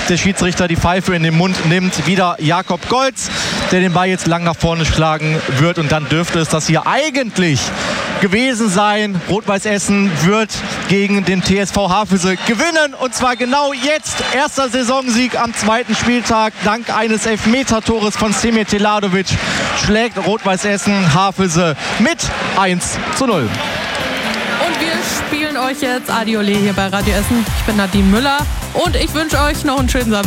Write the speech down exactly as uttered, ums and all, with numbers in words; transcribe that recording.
der Schiedsrichter die Pfeife in den Mund nimmt. Wieder Jakob Goltz, der den Ball jetzt lang nach vorne schlagen wird. Und dann dürfte es das hier eigentlich gewesen sein. Rot-Weiß Essen wird gegen den T S V Havelse gewinnen. Und zwar genau jetzt. Erster Saisonsieg am zweiten Spieltag. Dank eines Elfmetertores von Semir Teladovic schlägt Rot-Weiß Essen Havelse mit eins zu null. Und wir spielen euch jetzt Adiole hier bei Radio Essen. Ich bin Nadine Müller und ich wünsche euch noch einen schönen Samstag.